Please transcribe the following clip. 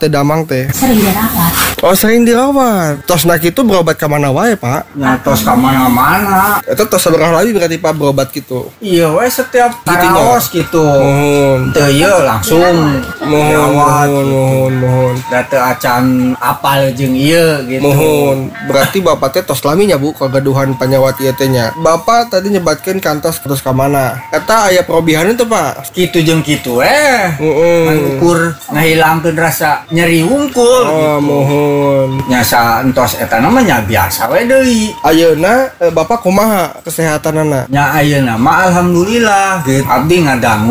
teu damang teh. Sering dirawat. Oh sering dirawat. Tos nak itu berobat ke mana wae Pak? Nyatos ke mana-mana. Itu tos sabaraha lagi berarti Pak berobat gitu. Iya we setiap Gitu, karaos gitu. Mohon. Teu ieu langsung Mohon. da teu acan apal jeung ieu gitu. Mohon. Berarti Bapak teh tos lami nya Bu kagaduhan panyawat ieu teh nya. Bapak tadi nyebatkeun kantos terus ka mana? Eta aya perobihan itu Pak. Kitu jeung kitu Heeh. ngahilangkeun rasa nyeri wungkul Oh, gitu. mohon. Nyasa entos eta namanya biasa we deui. Ayeuna Bapak kumaha kesehatanana? Nya ayeuna mah alhamdulillah gitu. Abdi ngadangu